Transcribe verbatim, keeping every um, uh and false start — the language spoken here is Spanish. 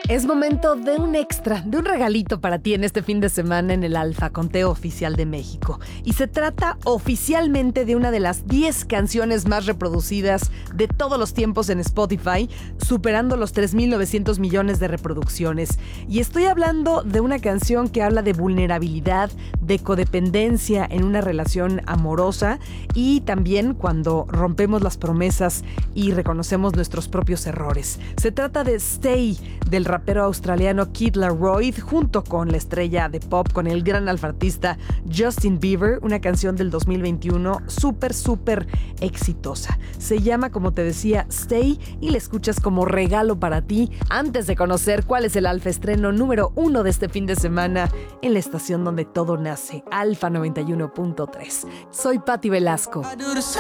Es momento de un extra, de un regalito para ti en este fin de semana en el Alfa Conteo Oficial de México. Y se trata oficialmente de una de las diez canciones más reproducidas de todos los tiempos en Spotify, superando los tres mil novecientos millones de reproducciones. Y estoy hablando de una canción que habla de vulnerabilidad, de codependencia en una relación amorosa y también cuando rompemos las promesas y reconocemos nuestros propios errores. Se trata de Stay, del rapero australiano Kid Laroi, junto con la estrella de pop, con el gran alfartista Justin Bieber, una canción del dos mil veintiuno súper, súper exitosa. Se llama, como te decía, Stay, y la escuchas como regalo para ti antes de conocer cuál es el Alfa estreno número uno de este fin de semana en la estación donde todo nace, Alfa noventa y uno punto tres. Soy Patti Velasco.